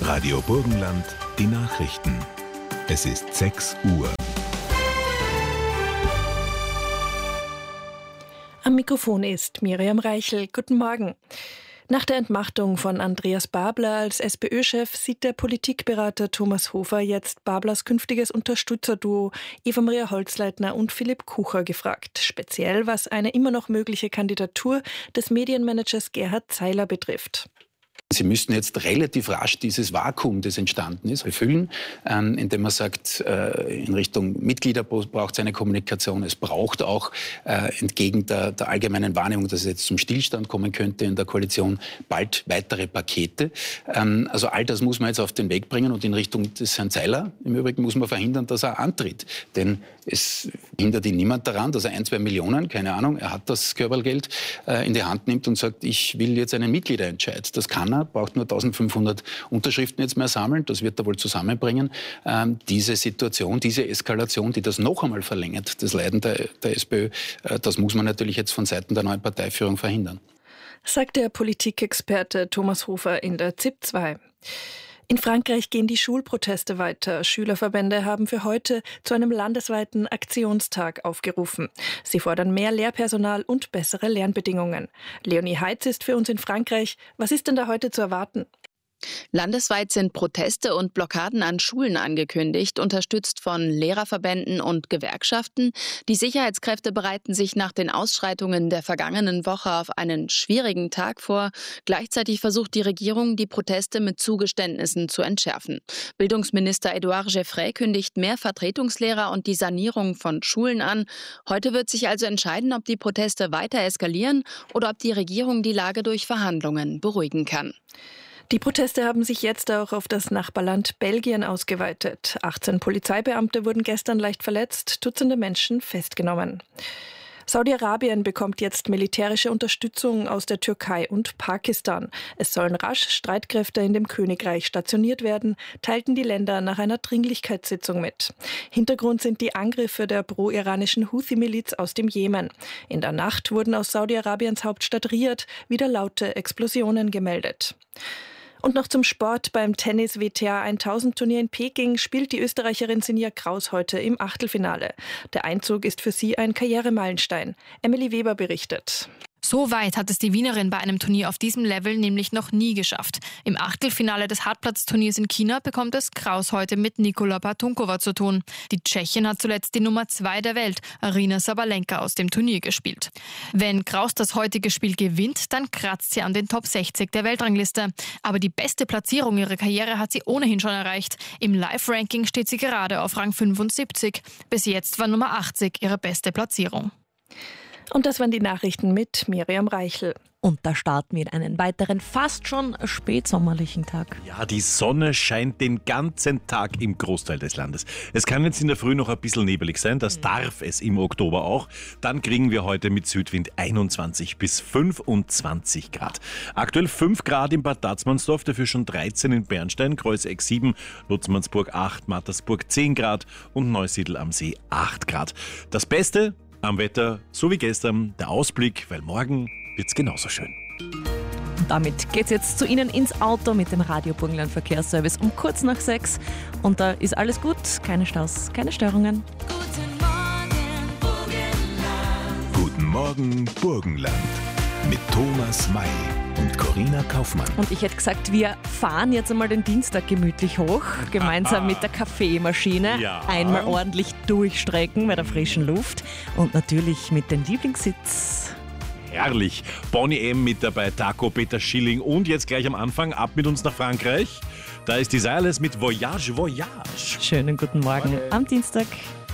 Radio Burgenland, die Nachrichten. Es ist 6 Uhr. Am Mikrofon ist Miriam Reichel. Guten Morgen. Nach der Entmachtung von Andreas Babler als SPÖ-Chef sieht der Politikberater Thomas Hofer jetzt Bablers künftiges Unterstützerduo Eva-Maria Holzleitner und Philipp Kucher gefragt. Speziell was eine immer noch mögliche Kandidatur des Medienmanagers Gerhard Zeiler betrifft. Sie müssten jetzt relativ rasch dieses Vakuum, das entstanden ist, befüllen, indem man sagt, in Richtung Mitglieder braucht es eine Kommunikation. Es braucht auch entgegen der allgemeinen Wahrnehmung, dass es jetzt zum Stillstand kommen könnte in der Koalition, bald weitere Pakete. Also all das muss man jetzt auf den Weg bringen und in Richtung des Herrn Zeiler im Übrigen muss man verhindern, dass er antritt. Denn es hindert ihn niemand daran, dass er 1-2 Millionen, keine Ahnung, er hat das Körpergeld, in die Hand nimmt und sagt, ich will jetzt einen Mitgliederentscheid. Das kann er, braucht nur 1500 Unterschriften jetzt mehr sammeln, das wird er wohl zusammenbringen. Diese Situation, diese Eskalation, die das noch einmal verlängert, das Leiden der SPÖ, das muss man natürlich jetzt von Seiten der neuen Parteiführung verhindern. Sagt der Politikexperte Thomas Hofer in der ZIP 2. In Frankreich gehen die Schulproteste weiter. Schülerverbände haben für heute zu einem landesweiten Aktionstag aufgerufen. Sie fordern mehr Lehrpersonal und bessere Lernbedingungen. Leonie Heitz ist für uns in Frankreich. Was ist denn da heute zu erwarten? Landesweit sind Proteste und Blockaden an Schulen angekündigt, unterstützt von Lehrerverbänden und Gewerkschaften. Die Sicherheitskräfte bereiten sich nach den Ausschreitungen der vergangenen Woche auf einen schwierigen Tag vor. Gleichzeitig versucht die Regierung, die Proteste mit Zugeständnissen zu entschärfen. Bildungsminister Édouard Geoffrey kündigt mehr Vertretungslehrer und die Sanierung von Schulen an. Heute wird sich also entscheiden, ob die Proteste weiter eskalieren oder ob die Regierung die Lage durch Verhandlungen beruhigen kann. Die Proteste haben sich jetzt auch auf das Nachbarland Belgien ausgeweitet. 18 Polizeibeamte wurden gestern leicht verletzt, Dutzende Menschen festgenommen. Saudi-Arabien bekommt jetzt militärische Unterstützung aus der Türkei und Pakistan. Es sollen rasch Streitkräfte in dem Königreich stationiert werden, teilten die Länder nach einer Dringlichkeitssitzung mit. Hintergrund sind die Angriffe der pro-iranischen Houthi-Miliz aus dem Jemen. In der Nacht wurden aus Saudi-Arabiens Hauptstadt Riad wieder laute Explosionen gemeldet. Und noch zum Sport. Beim Tennis-WTA 1000-Turnier in Peking spielt die Österreicherin Sinja Kraus heute im Achtelfinale. Der Einzug ist für sie ein Karrieremeilenstein. Emily Weber berichtet. So weit hat es die Wienerin bei einem Turnier auf diesem Level nämlich noch nie geschafft. Im Achtelfinale des Hartplatzturniers in China bekommt es Kraus heute mit Nikola Batunkova zu tun. Die Tschechin hat zuletzt die Nummer 2 der Welt, Aryna Sabalenka, aus dem Turnier gespielt. Wenn Kraus das heutige Spiel gewinnt, dann kratzt sie an den Top 60 der Weltrangliste. Aber die beste Platzierung ihrer Karriere hat sie ohnehin schon erreicht. Im Live-Ranking steht sie gerade auf Rang 75. Bis jetzt war Nummer 80 ihre beste Platzierung. Und das waren die Nachrichten mit Miriam Reichel. Und da starten wir in einen weiteren, fast schon spätsommerlichen Tag. Ja, die Sonne scheint den ganzen Tag im Großteil des Landes. Es kann jetzt in der Früh noch ein bisschen nebelig sein, das darf es im Oktober auch. Dann kriegen wir heute mit Südwind 21 bis 25 Grad. Aktuell 5 Grad in Bad Tatzmannsdorf, dafür schon 13 in Bernstein, Kreuzeck 7, Lutzmannsburg 8, Mattersburg 10 Grad und Neusiedl am See 8 Grad. Das Beste am Wetter, so wie gestern, der Ausblick, weil morgen wird's genauso schön. Und damit geht's jetzt zu Ihnen ins Auto mit dem Radio Burgenland Verkehrsservice um kurz nach 6. Und da ist alles gut, keine Staus, keine Störungen. Guten Morgen, Burgenland. Mit Thomas May und Corinna Kaufmann. Und ich hätte gesagt, wir fahren jetzt einmal den Dienstag gemütlich hoch, gemeinsam mit der Kaffeemaschine. Ja. Einmal ordentlich durchstrecken bei der frischen Luft und natürlich mit dem Lieblingssitz. Herrlich. Bonnie M. mit dabei, Taco, Peter Schilling und jetzt gleich am Anfang ab mit uns nach Frankreich. Da ist die Seiles mit Voyage, Voyage. Schönen guten Morgen am Dienstag.